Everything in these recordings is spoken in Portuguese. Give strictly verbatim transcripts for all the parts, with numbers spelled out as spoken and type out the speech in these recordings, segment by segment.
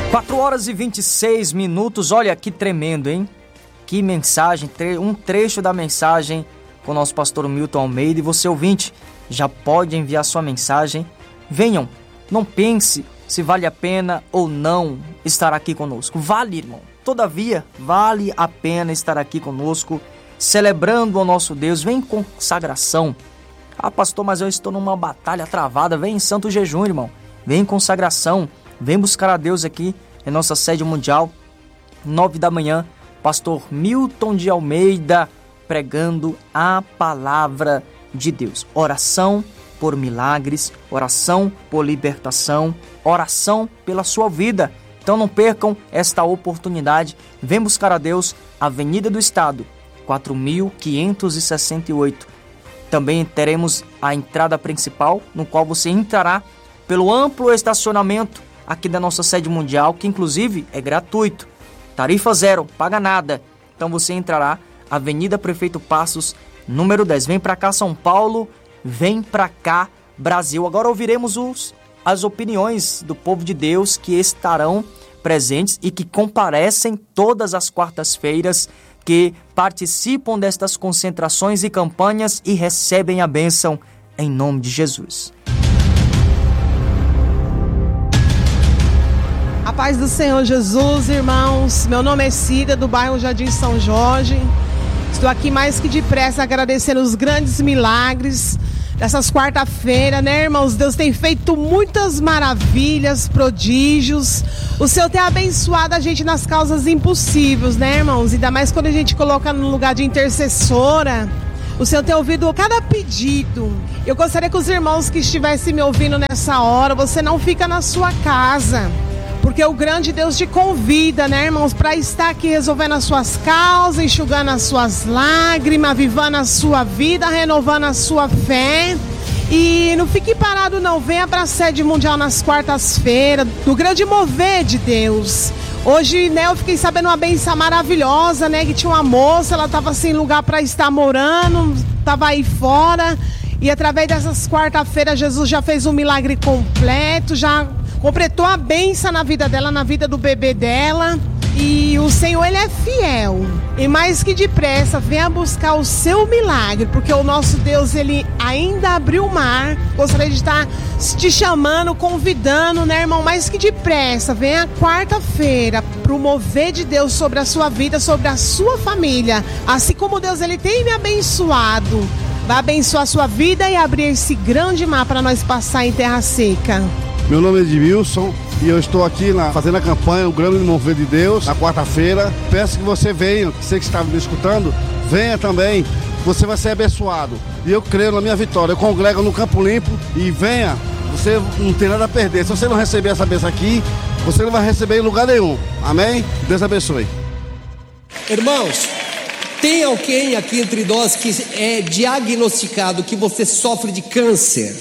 quatro horas e vinte e seis minutos, olha que tremendo, hein? Que mensagem, um trecho da mensagem com o nosso pastor Milton Almeida. E você, ouvinte, já pode enviar sua mensagem. Venham, não pense se vale a pena ou não estar aqui conosco. Vale, irmão. Todavia, vale a pena estar aqui conosco, celebrando o nosso Deus. Vem em consagração. Ah, pastor, mas eu estou numa batalha travada. Vem em santo jejum, irmão. Vem em consagração. Vem buscar a Deus aqui em nossa sede mundial. Nove da manhã, pastor Milton de Almeida pregando a palavra de Deus. Oração por milagres, oração por libertação, oração pela sua vida. Então não percam esta oportunidade. Vem buscar a Deus, Avenida do Estado, quatro mil quinhentos e sessenta e oito. Também teremos a entrada principal, no qual você entrará pelo amplo estacionamento aqui da nossa sede mundial, que inclusive é gratuito. Tarifa zero, paga nada. Então você entrará, Avenida Prefeito Passos, número dez. Vem pra cá, São Paulo. Vem pra cá, Brasil. Agora ouviremos os, as opiniões do povo de Deus que estarão presentes e que comparecem todas as quartas-feiras, que participam destas concentrações e campanhas e recebem a bênção em nome de Jesus. A paz do Senhor Jesus, irmãos. Meu nome é Cida, do bairro Jardim São Jorge. Estou aqui mais que depressa agradecendo os grandes milagres dessas quarta-feira, né, irmãos? Deus tem feito muitas maravilhas, prodígios. O Senhor tem abençoado a gente nas causas impossíveis, né, irmãos? Ainda mais quando a gente coloca no lugar de intercessora. O Senhor tem ouvido cada pedido. Eu gostaria que os irmãos que estivessem me ouvindo nessa hora, você não fica na sua casa, porque o grande Deus te convida, né, irmãos, para estar aqui resolvendo as suas causas, enxugando as suas lágrimas, avivando a sua vida, renovando a sua fé. E não fique parado não, venha para a sede mundial nas quartas-feiras, do grande mover de Deus. Hoje, né, eu fiquei sabendo uma benção maravilhosa, né, que tinha uma moça, ela estava sem lugar para estar morando, estava aí fora. E através dessas quarta-feiras, Jesus já fez um milagre completo, já completou a bênção na vida dela, na vida do bebê dela. E o Senhor, Ele é fiel. E mais que depressa, venha buscar o seu milagre, porque o nosso Deus, Ele ainda abriu o mar. Gostaria de estar te chamando, convidando, né, irmão? Mais que depressa, venha quarta-feira pro mover de Deus sobre a sua vida, sobre a sua família. Assim como Deus, Ele tem me abençoado, vai abençoar a sua vida e abrir esse grande mar para nós passar em terra seca. Meu nome é Edmilson e eu estou aqui na, fazendo a campanha O Grande Mover de Deus, na quarta-feira. Peço que você venha, você que está me escutando, venha também, você vai ser abençoado. E eu creio na minha vitória, eu congrego no Campo Limpo e venha, você não tem nada a perder. Se você não receber essa bênção aqui, você não vai receber em lugar nenhum. Amém? Deus abençoe. Irmãos, tem alguém aqui entre nós que é diagnosticado que você sofre de câncer?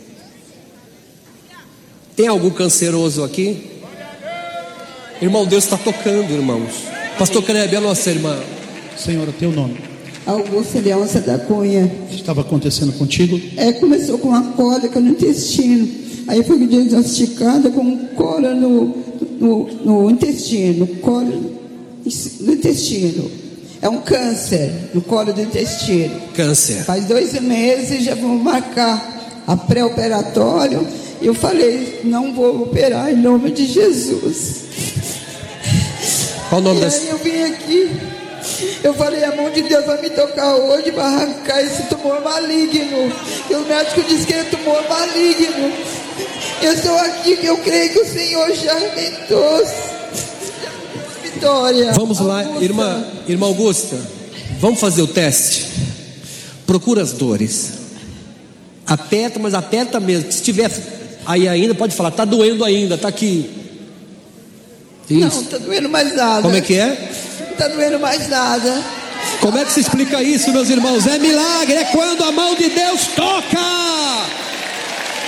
Tem algum canceroso aqui? Irmão, Deus está tocando, irmãos. Pastor Kleber, a nossa irmã. Senhora, teu nome? Augusta Leonça da Cunha. O que estava acontecendo contigo? É, começou com uma cólica no intestino. Aí foi diagnosticada com cólica no, no, no intestino. Cólica no intestino. É um câncer no colo do intestino. Câncer. Faz dois meses, já vamos marcar a pré-operatório. Eu falei, não vou operar em nome de Jesus. Qual o nome e dessa? Aí eu vim aqui, eu falei, a mão de Deus vai me tocar hoje para arrancar esse tumor maligno. E o médico disse que é tumor maligno. Eu estou aqui, eu creio que o Senhor já arrebentou. Vitória. Vamos lá, Augusta. irmã, irmã Augusta, vamos fazer o teste. Procura as dores. Aperta, mas aperta mesmo. Se tiver aí ainda, pode falar, tá doendo ainda, tá aqui. Isso. Não, tá doendo mais nada. Como é que é? Não tá doendo mais nada. Como é que se explica isso, meus irmãos? É milagre, é quando a mão de Deus toca.